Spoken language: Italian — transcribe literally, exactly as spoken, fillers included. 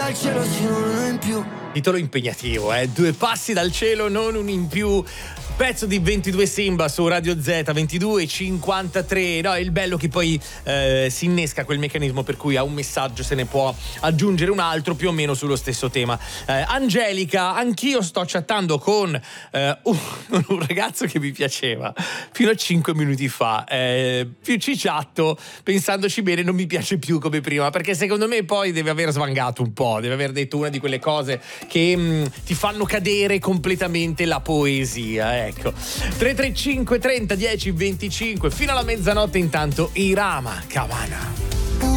dal cielo sì, uno in più. Titolo impegnativo, eh? Due passi dal cielo, non un in più. Pezzo di ventidue Simba su Radio Z, ventidue e cinquantatré. No, il bello che poi eh, si innesca quel meccanismo per cui a un messaggio se ne può aggiungere un altro più o meno sullo stesso tema. Eh, Angelica, anch'io sto chattando con eh, un, un ragazzo che mi piaceva fino a cinque minuti fa. Eh, più ci chatto, pensandoci bene, non mi piace più come prima, perché secondo me poi deve aver svangato un po', deve aver detto una di quelle cose che mh, ti fanno cadere completamente la poesia, eh. Ecco, tre tre cinque trenta dieci venticinque fino alla mezzanotte. Intanto Irama Cavana.